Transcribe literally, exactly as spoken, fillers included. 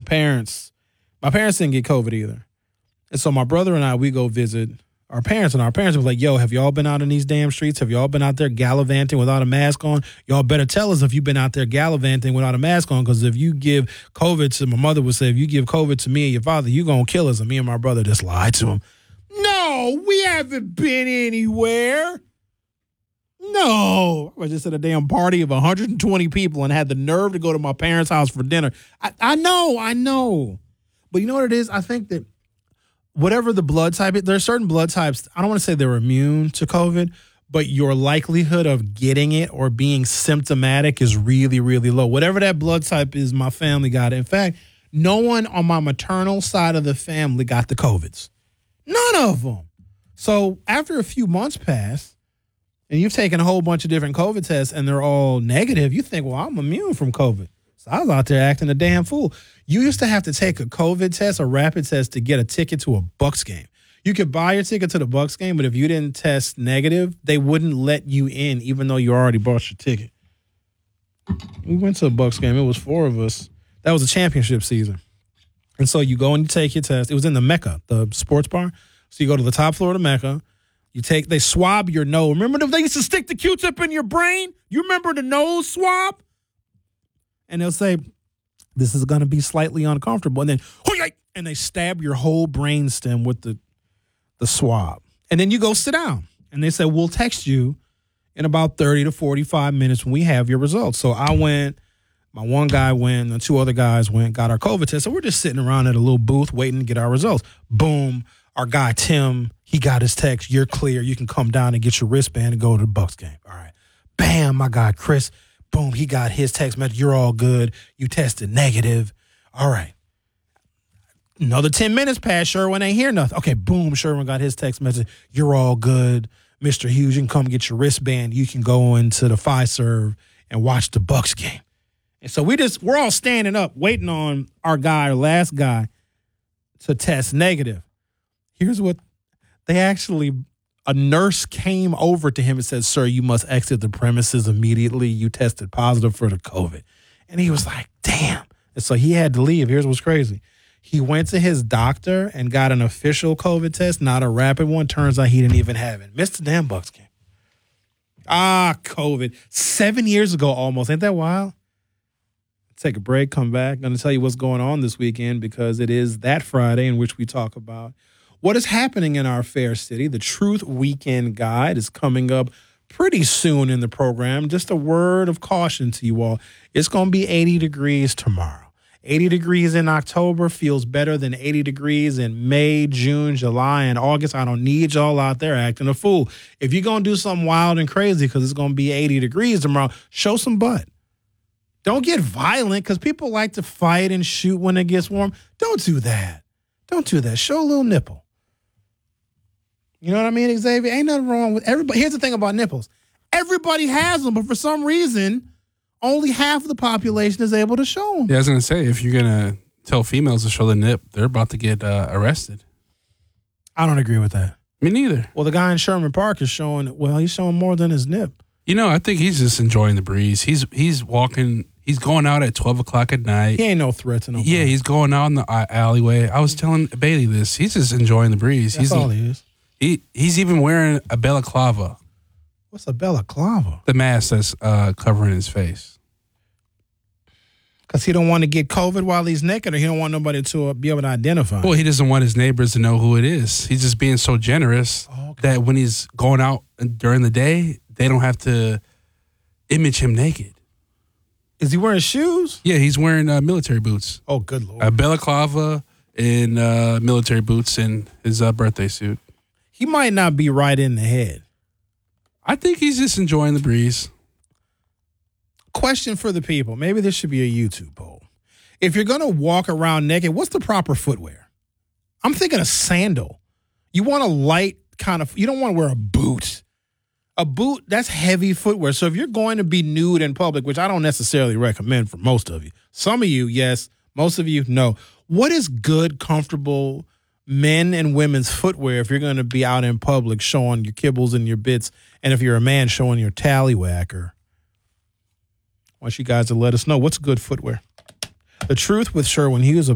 parents, my parents didn't get COVID either. And so my brother and I, we go visit our parents, and our parents were like, yo, have y'all been out in these damn streets? Have y'all been out there gallivanting without a mask on? Y'all better tell us if you've been out there gallivanting without a mask on, because if you give COVID to, my mother would say, if you give COVID to me and your father, you going to kill us. And me and my brother just lied to him. No, we haven't been anywhere. No. I was just at a damn party of one hundred twenty people and had the nerve to go to my parents' house for dinner. I, I know, I know. But you know what it is? I think that whatever the blood type, there are certain blood types, I don't want to say they're immune to COVID, but your likelihood of getting it or being symptomatic is really, really low. Whatever that blood type is, my family got it. In fact, no one on my maternal side of the family got the COVIDs. None of them. So after a few months pass, and you've taken a whole bunch of different COVID tests and they're all negative, you think, well, I'm immune from COVID. So I was out there acting a damn fool. You used to have to take a COVID test, a rapid test, to get a ticket to a Bucks game. You could buy your ticket to the Bucks game, but if you didn't test negative, they wouldn't let you in, even though you already bought your ticket. We went to a Bucks game. It was four of us. That was a championship season. And so you go and you take your test. It was in the Mecca, the sports bar. So you go to the top floor of the Mecca. You take, they swab your nose. Remember they used to stick the Q-tip in your brain? You remember the nose swab? And they'll say, this is going to be slightly uncomfortable. And then, and they stab your whole brainstem with the, the swab. And then you go sit down. And they say, we'll text you in about thirty to forty-five minutes when we have your results. So I went, my one guy went, and two other guys went, got our COVID test. So we're just sitting around at a little booth waiting to get our results. Boom. Our guy, Tim, he got his text. You're clear. You can come down and get your wristband and go to the Bucks game. All right. Bam, my guy, Chris. Boom, he got his text message. You're all good. You tested negative. All right. Another ten minutes passed. Sherwin ain't hear nothing. Okay, boom, Sherwin got his text message. You're all good. Mister Hughes, you can come get your wristband. You can go into the Fiserv and watch the Bucks game. And so we just, we're all standing up waiting on our guy, our last guy, to test negative. Here's what they actually... A nurse came over to him and said, sir, you must exit the premises immediately. You tested positive for the COVID. And he was like, damn. And so he had to leave. Here's what's crazy. He went to his doctor and got an official COVID test, not a rapid one. Turns out he didn't even have it. Missed the damn Bucks game. Ah, COVID. Seven years ago almost. Ain't that wild? Take a break, come back. Going to tell you what's going on this weekend because it is that Friday in which we talk about what is happening in our fair city. The Truth Weekend Guide is coming up pretty soon in the program. Just a word of caution to you all. It's going to be eighty degrees tomorrow. eighty degrees in October feels better than eighty degrees in May, June, July, and August. I don't need y'all out there acting a fool. If you're going to do something wild and crazy because it's going to be eighty degrees tomorrow, show some butt. Don't get violent because people like to fight and shoot when it gets warm. Don't do that. Don't do that. Show a little nipple. You know what I mean, Xavier? Ain't nothing wrong with everybody. Here's the thing about nipples. Everybody has them, but for some reason, only half of the population is able to show them. Yeah, I was going to say, if you're going to tell females to show the nip, they're about to get uh, arrested. I don't agree with that. Me neither. Well, the guy in Sherman Park is showing, well, he's showing more than his nip. You know, I think he's just enjoying the breeze. He's he's walking, he's going out at twelve o'clock at night. He ain't no threat to nobody. Yeah, he's going out in the alleyway. I was telling Bailey this. He's just enjoying the breeze. That's he's all he is. He He's even wearing a balaclava. What's a balaclava? The mask that's uh, covering his face. Because he don't want to get COVID while he's naked, or he don't want nobody to be able to identify. Well, he doesn't want his neighbors to know who it is. He's just being so generous oh, okay. that when he's going out during the day, they don't have to image him naked. Is he wearing shoes? Yeah, he's wearing uh, military boots. Oh, good Lord. A balaclava and uh, military boots and his uh, birthday suit. He might not be right in the head. I think he's just enjoying the breeze. Question for the people. Maybe this should be a YouTube poll. If you're going to walk around naked, what's the proper footwear? I'm thinking a sandal. You want a light kind of, you don't want to wear a boot. A boot, that's heavy footwear. So if you're going to be nude in public, which I don't necessarily recommend for most of you. Some of you, yes. Most of you, no. What is good, comfortable men and women's footwear if you're going to be out in public showing your kibbles and your bits, and if you're a man showing your tallywhacker? I want you guys to let us know what's good footwear. The Truth with Sherwin Hughes.